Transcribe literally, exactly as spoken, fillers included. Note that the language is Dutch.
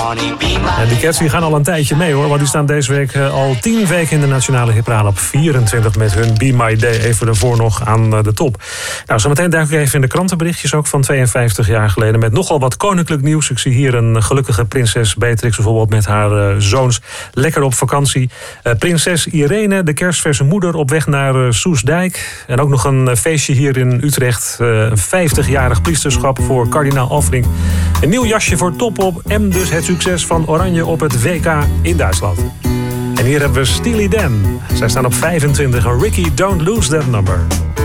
En die Cats die gaan al een tijdje mee hoor. Want die staan deze week al tien weken in de nationale hitparade op vierentwintig met hun Be My Day. Even ervoor nog aan de top. Nou, zometeen duik ik even in de krantenberichtjes ook van tweeënvijftig jaar geleden. Met nogal wat koninklijk nieuws. Ik zie hier een gelukkige prinses Beatrix bijvoorbeeld met haar uh, zoons. Lekker op vakantie. Uh, prinses Irene, de kerstverse moeder, op weg naar uh, Soestdijk. En ook nog een uh, feestje hier in Utrecht. Uh, een vijftigjarig priesterschap voor kardinaal Alfring. Een nieuw jasje voor Topop. En dus het succes van Oranje op het W K in Duitsland. En hier hebben we Steely Dan. Zij staan op vijfentwintig. Ricky, don't lose that number.